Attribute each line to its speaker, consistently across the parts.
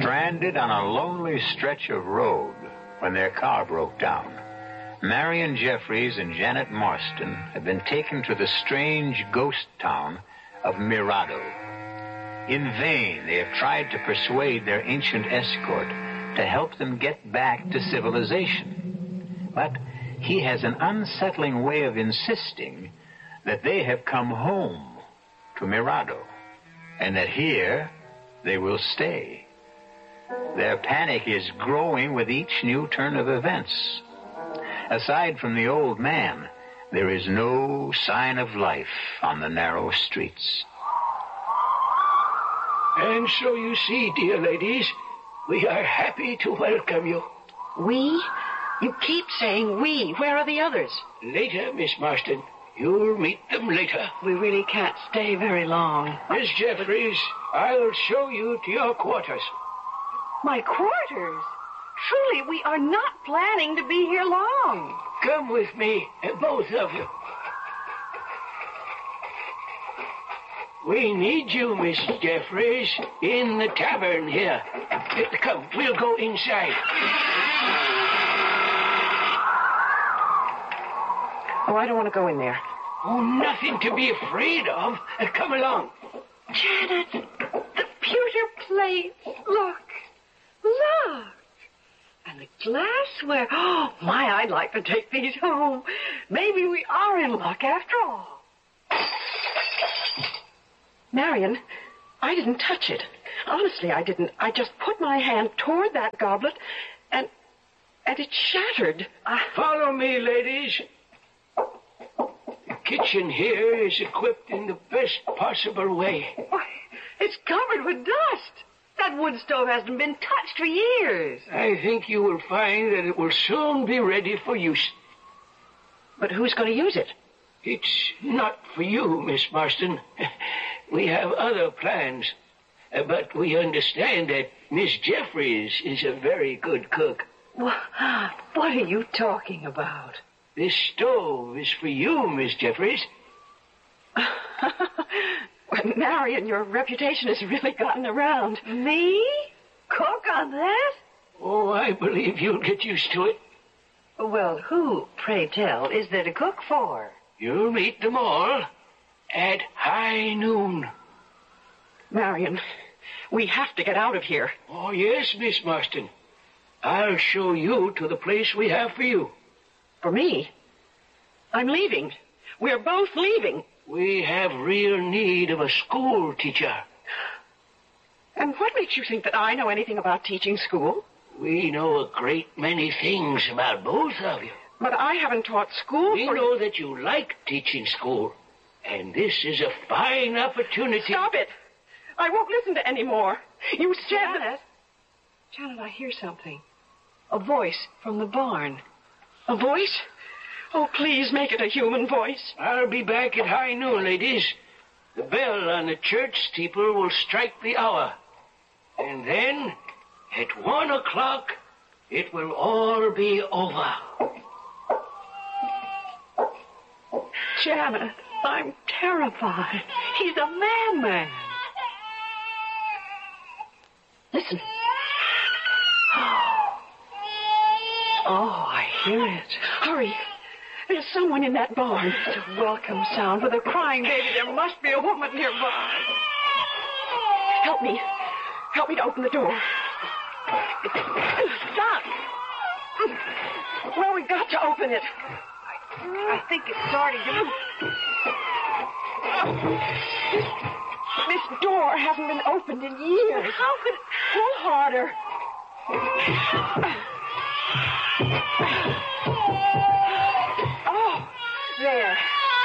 Speaker 1: Stranded on a lonely stretch of road when their car broke down, Marion Jeffries and Janet Marston had been taken to the strange ghost town of Mirado. In vain, they have tried to persuade their ancient escort to help them get back to civilization. But he has an unsettling way of insisting that they have come home to Mirado, and that here they will stay. Their panic is growing with each new turn of events. Aside from the old man, there is no sign of life on the narrow streets.
Speaker 2: And so you see, dear ladies, we are happy to welcome you.
Speaker 3: We? You keep saying we. Where are the others?
Speaker 2: Later, Miss Marston. You'll meet them later.
Speaker 3: We really can't stay very long.
Speaker 2: Miss Jeffries, I'll show you to your quarters.
Speaker 3: My quarters? Truly, we are not planning to be here long.
Speaker 2: Come with me, both of you. We need you, Miss Jeffries, in the tavern here. Come, we'll go inside.
Speaker 3: Oh, I don't want to go in there.
Speaker 2: Oh, nothing to be afraid of. Come along.
Speaker 3: Janet, the pewter plates. Look. And the glassware. Oh, my, I'd like to take these home. Maybe we are in luck after all. Marion, I didn't touch it. Honestly, I didn't. I just put my hand toward that goblet, and it shattered.
Speaker 2: Follow me, ladies. The kitchen here is equipped in the best possible way.
Speaker 3: Why, it's covered with dust. That wood stove hasn't been touched for years.
Speaker 2: I think you will find that it will soon be ready for use.
Speaker 3: But who's going to use it?
Speaker 2: It's not for you, Miss Marston. We have other plans. But we understand that Miss Jeffries is a very good cook.
Speaker 3: What are you talking about?
Speaker 2: This stove is for you, Miss Jeffries.
Speaker 3: Well, Marion, your reputation has really gotten around. Me? Cook on that?
Speaker 2: Oh, I believe you'll get used to it.
Speaker 3: Well, who, pray tell, is there to cook for?
Speaker 2: You'll meet them all at high noon.
Speaker 3: Marion, we have to get out of here.
Speaker 2: Oh, yes, Miss Marston. I'll show you to the place we have for you.
Speaker 3: For me? I'm leaving. We're both leaving.
Speaker 2: We have real need of a school teacher.
Speaker 3: And what makes you think that I know anything about teaching school?
Speaker 2: We know a great many things about both of you.
Speaker 3: But I haven't taught school
Speaker 2: We know that you like teaching school. And this is a fine opportunity.
Speaker 3: Stop it. I won't listen to any more. You said Janet, I hear something. A voice from the barn. A voice? Oh, please make it a human voice.
Speaker 2: I'll be back at high noon, ladies. The bell on the church steeple will strike the hour. And then, at 1 o'clock, it will all be over.
Speaker 3: Janet, I'm terrified. He's a madman. Listen. Oh, I hear it. Hurry. There's someone in that barn. It's a welcome sound. With a crying baby, there must be a woman nearby. Help me. Help me to open the door. Stop. Well, we've got to open it. I think it's starting to move. This door hasn't been opened in years. How could it... Pull harder. Oh, there.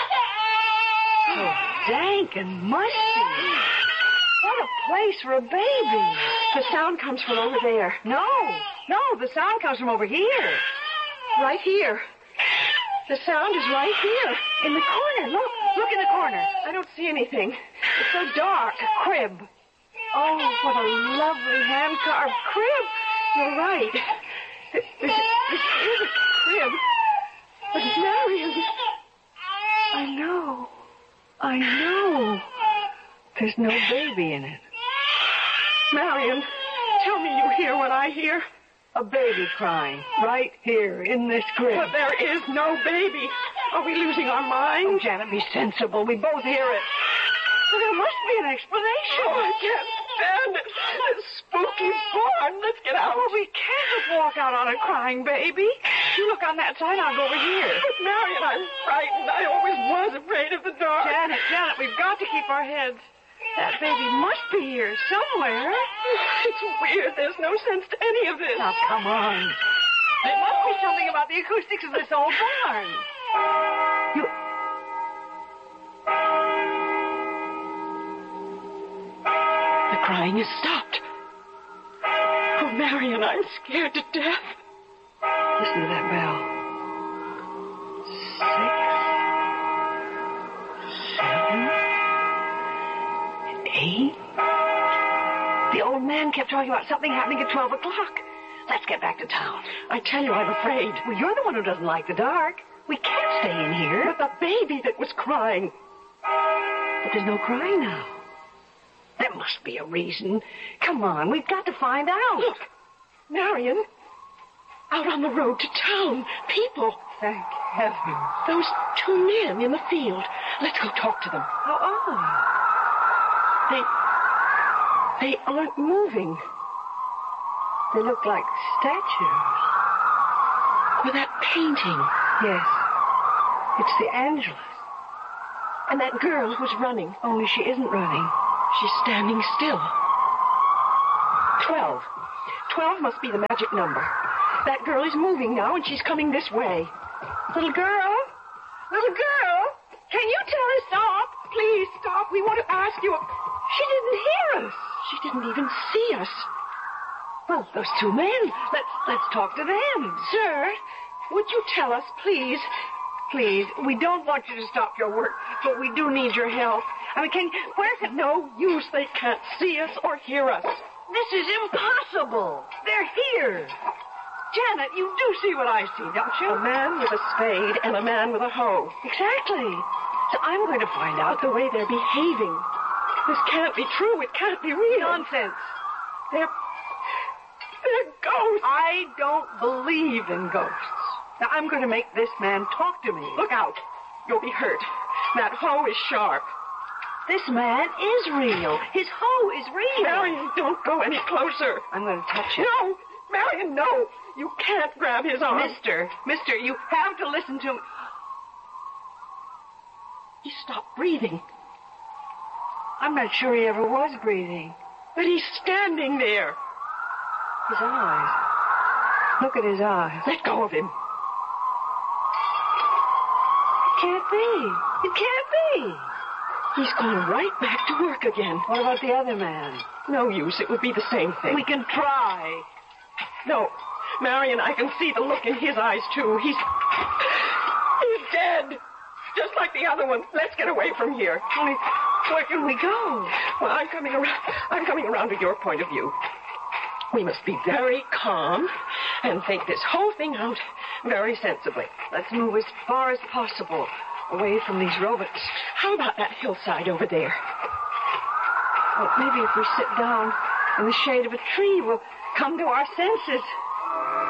Speaker 3: So dank and musty. What a place for a baby. The sound comes from over there. No, the sound comes from over here. Right here. The sound is right here. In the corner. Look in the corner. I don't see anything. It's so dark. A crib. Oh, what a lovely hand-carved crib. You're right. This is a crib. But Marion, I know. There's no baby in it. Marion, Tell me you hear what I hear. A baby crying right here in this crib. But there is no baby. Are we losing our minds? Oh, Janet, be sensible. We both hear it. Well, there must be an explanation. Oh, I can't stand it. This spooky barn. Let's get out. Well, we can't walk out on a crying baby. You look on that side, I'll go over here. But, Marion, I'm frightened. I always was afraid of the dark. Janet, we've got to keep our heads. That baby must be here somewhere. It's weird. There's no sense to any of this. Now, come on. There must be something about the acoustics of this old barn. The crying has stopped. Oh, Marion, I'm scared to death. Listen to that bell. 6, 7, 8. The old man kept talking about something happening at 12 o'clock. Let's get back to town. I tell you, I'm afraid. Well, you're the one who doesn't like the dark. We can't stay in here. But the baby that was crying. But there's no crying now. There must be a reason. Come on, we've got to find out. Look, Marion, out on the road to town, people. Thank heaven. Those 2 men in the field. Let's go talk to them. How odd. They aren't moving. They look like statues. Or that painting. Yes. It's the Angelus. And that girl who's running. Only she isn't running. She's standing still. 12. 12 must be the magic number. That girl is moving now, and she's coming this way. Little girl? Little girl? Can you tell her stop? Please stop. We want to ask you. She didn't hear us. She didn't even see us. Well, those 2 men. Let's talk to them. Sir, would you tell us, please? Please, we don't want you to stop your work, but we do need your help. I mean, where can... No use. They can't see us or hear us. This is impossible. They're here. Janet, you do see what I see, don't you? A man with a spade and a man with a hoe. Exactly. So I'm going to find out the way they're behaving. This can't be true. It can't be real. Nonsense. They're ghosts. I don't believe in ghosts. Now, I'm going to make this man talk to me. Look out. You'll be hurt. That hoe is sharp. This man is real. His hoe is real. Marion, don't go any closer. I'm going to touch him. No, Marion, no. You can't grab his arm. Mister, you have to listen to me. He stopped breathing. I'm not sure he ever was breathing. But he's standing there. His eyes. Look at his eyes. Let go of him. It can't be. It can't be. He's gone right back to work again. What about the other man? No use. It would be the same thing. We can try. No. Marion, I can see the look in his eyes, too. He's dead. Just like the other one. Let's get away from here. Only, where can we go? Well, I'm coming around to your point of view. We must be very calm and think this whole thing out very sensibly. Let's move as far as possible away from these robots. How about that hillside over there? Well, maybe if we sit down in the shade of a tree, we'll come to our senses.